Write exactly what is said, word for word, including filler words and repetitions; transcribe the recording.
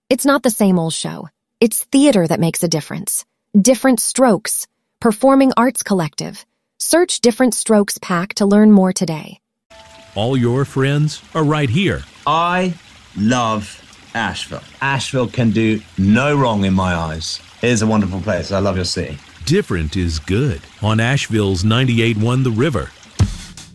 It's not the same old show. It's theater that makes a difference. Different Strokes, Performing Arts Collective. Search Different Strokes Pack to learn more today. All your friends are right here. I love Asheville. Asheville can do no wrong in my eyes. It is a wonderful place. I love your city. Different is good on Asheville's ninety-eight point one The River.